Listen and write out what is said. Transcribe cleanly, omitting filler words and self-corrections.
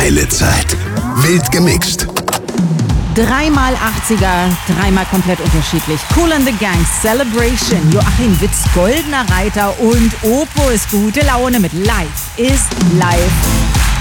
Geile Zeit. Wild gemixt. Dreimal 80er, dreimal komplett unterschiedlich. Kool and the Gang, Celebration, Joachim Witz, Goldener Reiter und Opus. Gute Laune mit Life is Life.